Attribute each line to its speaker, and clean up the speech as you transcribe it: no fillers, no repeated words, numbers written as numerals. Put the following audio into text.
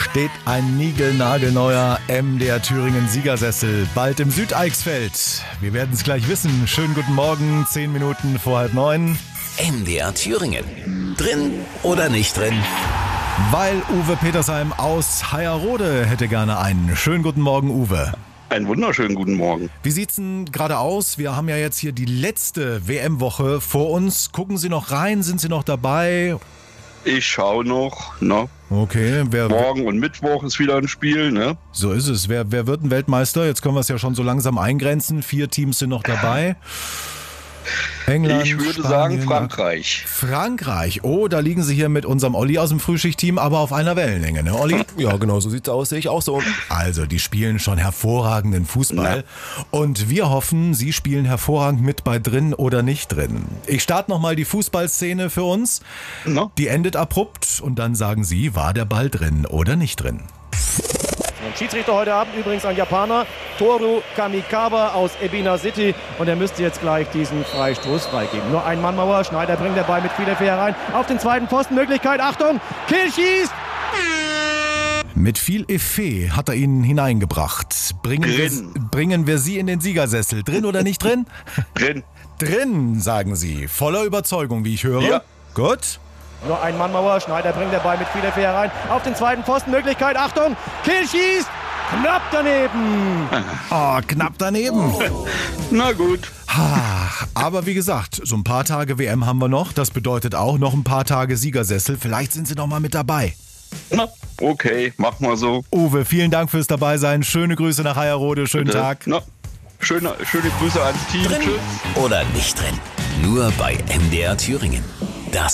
Speaker 1: steht ein niegelnagelneuer MDR Thüringen Siegersessel bald im Südeichsfeld. Wir werden es gleich wissen. Schönen guten Morgen, 10 Minuten vor 8:30.
Speaker 2: MDR Thüringen. Drin oder nicht drin?
Speaker 1: Weil Uwe Petersheim aus Hayerrode hätte gerne einen. Schönen guten Morgen, Uwe.
Speaker 3: Einen wunderschönen guten Morgen.
Speaker 1: Wie sieht's denn gerade aus? Wir haben ja jetzt hier die letzte WM-Woche vor uns. Gucken Sie noch rein? Sind Sie noch dabei?
Speaker 3: Ich schaue noch, ne?
Speaker 1: Okay,
Speaker 3: Morgen und Mittwoch ist wieder ein Spiel, ne?
Speaker 1: So ist es. Wer wird ein Weltmeister? Jetzt können wir es ja schon so langsam eingrenzen. 4 Teams sind noch dabei. England,
Speaker 3: ich würde
Speaker 1: Spanien,
Speaker 3: sagen Frankreich.
Speaker 1: Frankreich. Oh, da liegen Sie hier mit unserem Olli aus dem Frühschichtteam, aber auf einer Wellenlänge, ne, Olli?
Speaker 4: Ja, genau, so sieht's aus, sehe ich auch so.
Speaker 1: Also, die spielen schon hervorragenden Fußball. Und wir hoffen, Sie spielen hervorragend mit bei drin oder nicht drin. Ich starte nochmal die Fußballszene für uns.
Speaker 3: Na?
Speaker 1: Die endet abrupt und dann sagen Sie, war der Ball drin oder nicht drin?
Speaker 5: Und Schiedsrichter heute Abend übrigens ein Japaner, Toru Kamikawa aus Ebina City. Und er müsste jetzt gleich diesen Freistoß freigeben. Nur ein Mannmauer, Schneider bringt den Ball mit viel Effet herein. Auf den zweiten Pfosten, Möglichkeit, Achtung, Kiel schießt!
Speaker 1: Mit viel Effet hat er ihn hineingebracht. Bringen wir Sie in den Siegersessel. Drin oder nicht drin?
Speaker 3: Drin.
Speaker 1: Drin, sagen Sie. Voller Überzeugung, wie ich höre.
Speaker 3: Ja.
Speaker 1: Gut.
Speaker 5: Nur ein Mannmauer, Schneider bringt den Ball mit viel Effet herein. Auf den zweiten Pfosten, Möglichkeit, Achtung, Kiel schießt! Knapp daneben!
Speaker 1: Oh, knapp daneben.
Speaker 3: Na gut.
Speaker 1: Aber wie gesagt, so ein paar Tage WM haben wir noch. Das bedeutet auch noch ein paar Tage Siegersessel. Vielleicht sind Sie noch mal mit dabei.
Speaker 3: Na, okay, machen wir so.
Speaker 1: Uwe, vielen Dank fürs Dabeisein. Schöne Grüße nach Hayerrode. Schönen
Speaker 3: Bitte.
Speaker 1: Tag.
Speaker 3: Na, schöne Grüße ans Team.
Speaker 2: Drin
Speaker 3: Tschüss.
Speaker 2: oder nicht drin? Nur bei MDR Thüringen.